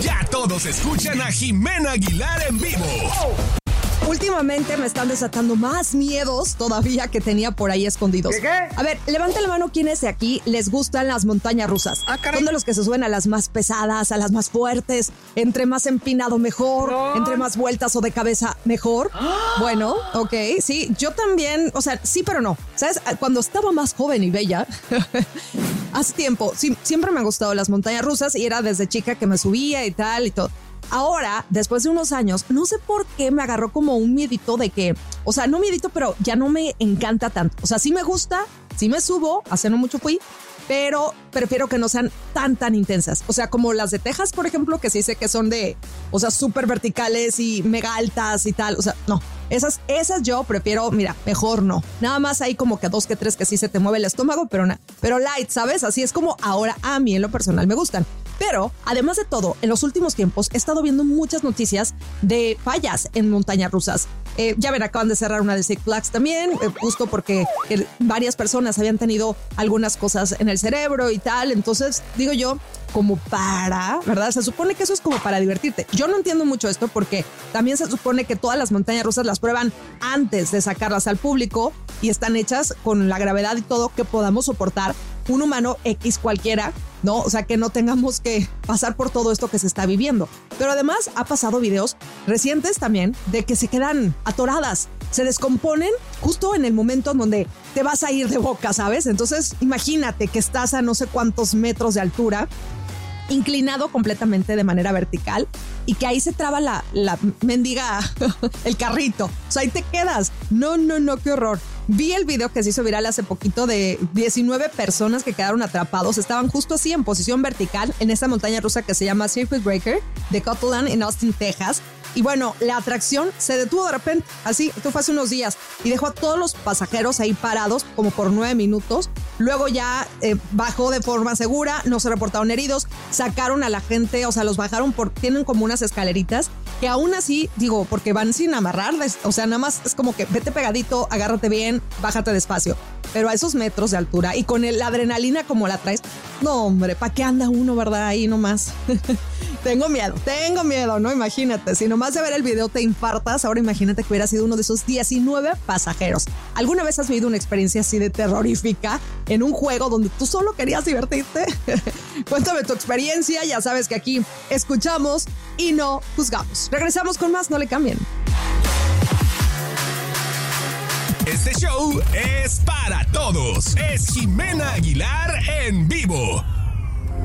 Ya todos escuchan a Jimena Aguilar en vivo. Últimamente me están desatando más miedos todavía que tenía por ahí escondidos. ¿Qué? A ver, levanta la mano quienes de aquí les gustan las montañas rusas. Son de los que se suben a las más pesadas, a las más fuertes. Entre más empinado mejor, entre más vueltas o de cabeza mejor. Bueno, ok, sí, yo también, o sea, sí pero no. ¿Sabes? Cuando estaba más joven y bella, hace tiempo, sí, siempre me han gustado las montañas rusas y era desde chica que me subía y tal y todo. Ahora, después de unos años, no sé por qué me agarró como un miedito de que, o sea, no miedito, pero ya no me encanta tanto. O sea, sí me gusta, sí me subo, hace no mucho fui, pero prefiero que no sean tan intensas. O sea, como las de Texas, por ejemplo, que sí sé que son de, o sea, súper verticales y mega altas y tal. O sea, no, esas yo prefiero, mira, mejor no. Nada más hay como que 2 que 3 que sí se te mueve el estómago, pero nada. Pero light, ¿sabes? Así es como ahora a mí en lo personal me gustan. Pero, además de todo, en los últimos tiempos he estado viendo muchas noticias de fallas en montañas rusas. Ya ven, acaban de cerrar una de Six Flags también, justo porque varias personas habían tenido algunas cosas en el cerebro y tal. Entonces, digo yo, como para, ¿verdad? Se supone que eso es como para divertirte. Yo no entiendo mucho esto porque también se supone que todas las montañas rusas las prueban antes de sacarlas al público y están hechas con la gravedad y todo que podamos soportar un humano X cualquiera, ¿no? O sea, que no tengamos que pasar por todo esto que se está viviendo. Pero además ha pasado videos recientes también de que se quedan atoradas, se descomponen justo en el momento en donde te vas a ir de boca, ¿sabes? Entonces, imagínate que estás a no sé cuántos metros de altura, inclinado completamente de manera vertical y que ahí se traba la mendiga, el carrito. O sea, ahí te quedas. No, qué horror. Vi el video que se hizo viral hace poquito de 19 personas que quedaron atrapados. Estaban justo así en posición vertical en esta montaña rusa que se llama Circuit Breaker de Cotland en Austin, Texas. Y bueno, la atracción se detuvo de repente, así, esto fue hace unos días, y dejó a todos los pasajeros ahí parados como por 9 minutos. Luego ya bajó de forma segura, no se reportaron heridos, sacaron a la gente, o sea, los bajaron tienen como unas escaleritas que aún así, digo, porque van sin amarrar, o sea, nada más es como que vete pegadito, agárrate bien, bájate despacio. Pero a esos metros de altura y con la adrenalina como la traes, no hombre, ¿para qué anda uno, verdad? Ahí nomás. Tengo miedo, ¿no? Imagínate, si nomás de ver el video te infartas, ahora imagínate que hubiera sido uno de esos 19 pasajeros. ¿Alguna vez has vivido una experiencia así de terrorífica en un juego donde tú solo querías divertirte? Cuéntame tu experiencia, ya sabes que aquí escuchamos y no juzgamos. Regresamos con más, no le cambien. Este show es para todos. Es Jimena Aguilar en vivo.